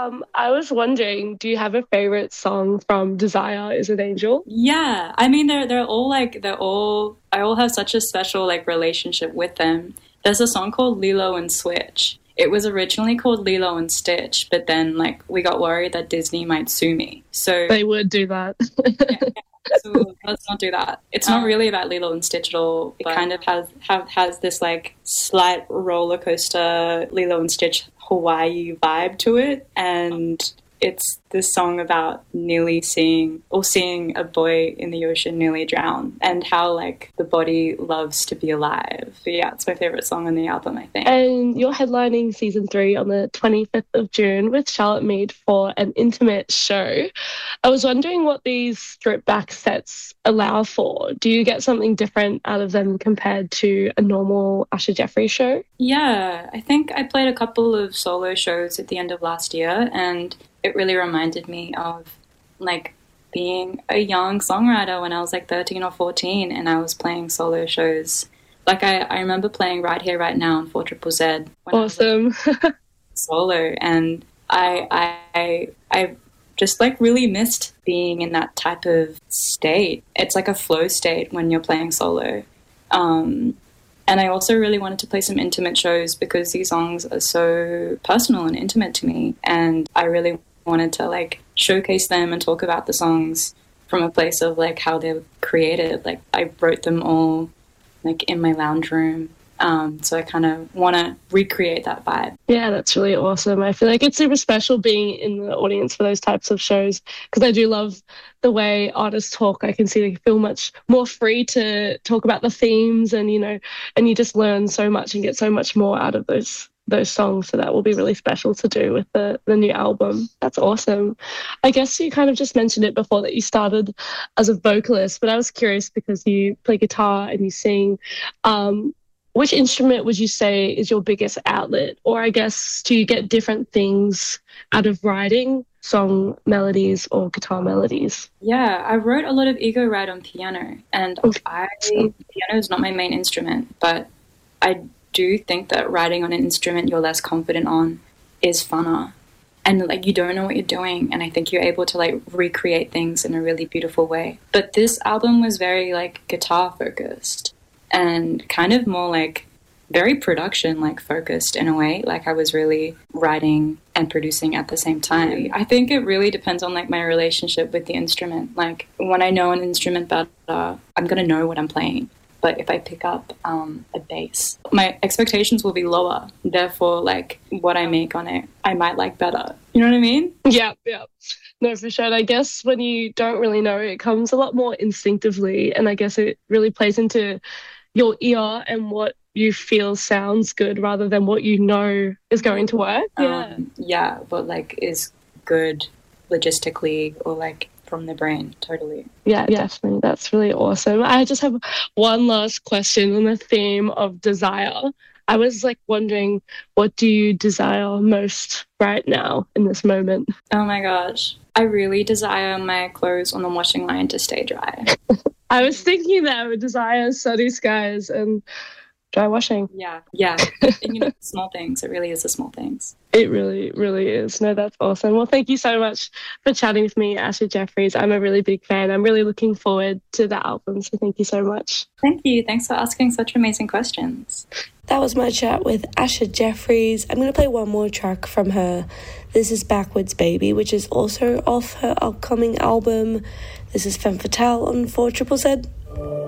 I was wondering, do you have a favorite song from Desire Is an Angel? Yeah, I mean I all have such a special like relationship with them. There's a song called Lilo and Switch. It was originally called Lilo and Stitch, but then like we got worried that Disney might sue me. So They would do that. yeah, so let's not do that. It's not really about Lilo and Stitch at all. It kind of has this like slight roller coaster Lilo and Stitch Hawaii vibe to it, and it's this song about nearly seeing a boy in the ocean nearly drown, and how like the body loves to be alive. But yeah, it's my favorite song on the album, I think. And you're headlining season 3 on the 25th of June with Charlotte Mead for an intimate show. I was wondering what these stripped back sets allow for. Do you get something different out of them compared to a normal Asher Jeffrey show? Yeah, I think I played a couple of solo shows at the end of last year, and it really reminded me of like being a young songwriter when I was like 13 or 14 and I was playing solo shows. Like I remember playing Right Here, Right Now on 4ZZZ when Awesome. I was like, solo, and I just like really missed being in that type of state. It's like a flow state when you're playing solo. And I also really wanted to play some intimate shows because these songs are so personal and intimate to me, and I really wanted to like showcase them and talk about the songs from a place of like how they're created. Like I wrote them all like in my lounge room. So I kind of want to recreate that vibe. Yeah, that's really awesome. I feel like it's super special being in the audience for those types of shows because I do love the way artists talk. I can see they feel much more free to talk about the themes and, you know, and you just learn so much and get so much more out of those songs. So that will be really special to do with the new album. That's awesome. I guess you kind of just mentioned it before that you started as a vocalist, but I was curious because you play guitar and you sing. Which instrument would you say is your biggest outlet? Or I guess, do you get different things out of writing, song melodies or guitar melodies? Yeah, I wrote a lot of ego right on piano, and piano is not my main instrument, but I do think that writing on an instrument you're less confident on is funner. And like you don't know what you're doing, and I think you're able to like recreate things in a really beautiful way. But this album was very like guitar focused and kind of more like very production like focused in a way. Like I was really writing and producing at the same time. I think it really depends on like my relationship with the instrument. Like when I know an instrument better, I'm gonna know what I'm playing. But if I pick up a bass, my expectations will be lower. Therefore, like what I make on it, I might like better. You know what I mean? Yeah. No, for sure. And I guess when you don't really know, it comes a lot more instinctively. And I guess it really plays into your ear and what you feel sounds good rather than what you know is going to work. Yeah, but like is good logistically or like from the brain. Totally. Yeah, definitely. That's really awesome. I just have one last question on the theme of desire. I was like wondering, what do you desire most right now in this moment? Oh my gosh. I really desire my clothes on the washing line to stay dry. I was thinking that I would desire sunny skies and dry washing. Yeah. You know, small things. It really is the small things. It really, really is. No, that's awesome. Well, thank you so much for chatting with me, Asher Jeffries. I'm a really big fan. I'm really looking forward to the album. So thank you so much. Thank you. Thanks for asking such amazing questions. That was my chat with Asher Jeffries. I'm going to play one more track from her. This is Backwards Baby, which is also off her upcoming album. This is Femme Fatale on 4ZZZ.